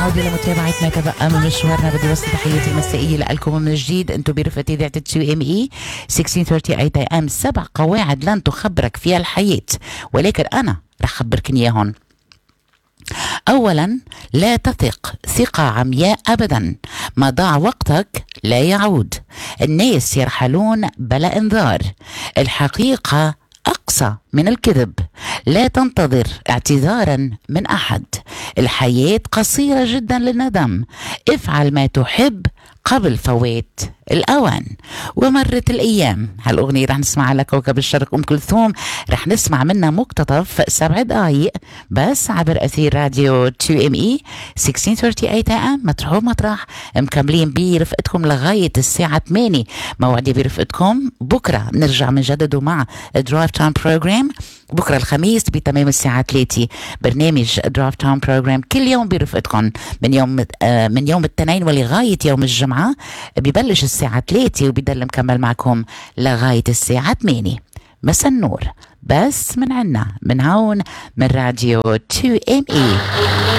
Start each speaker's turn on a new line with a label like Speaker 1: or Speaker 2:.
Speaker 1: العودة لمتابعتنا. تبقى من مشوارنا. بدي وصل تحياتي المسائية لكم من جديد. انتم برفقة إذاعة 2ME 1638 AM. 7 قواعد لن تخبرك فيها الحياة، ولكن أنا رح خبرك إياهن. أولا، لا تثق ثقة عمياء أبدا. ما ضاع وقتك لا يعود. الناس يرحلون بلا إنذار. الحقيقة أقسى من الكذب. لا تنتظر اعتذارا من أحد. الحياة قصيرة جدا للندم. افعل ما تحب قبل فوات الأوان. ومرت الأيام. هالأغنية رح نسمعها لكوكب الشرق أم كلثوم. رح نسمع منها مقتطف 7 دقايق بس عبر أثير راديو 2ME 1638 AM. مطرح مكملين برفقتكم لغاية الساعة 8. موعدي برفقتكم بكرة نرجع من جدد مع درايف تايم بروجرام. بكرة الخميس بتمام الساعة 3 برنامج درايف تايم بروجرام كل يوم برفقتكم من يوم الاثنين ولغاية يوم الجمعة. ببلش الساعة 3 وبيضل مكمل معكم لغاية الساعة 8. مساء النور بس من عنا من هون من راديو 2ME.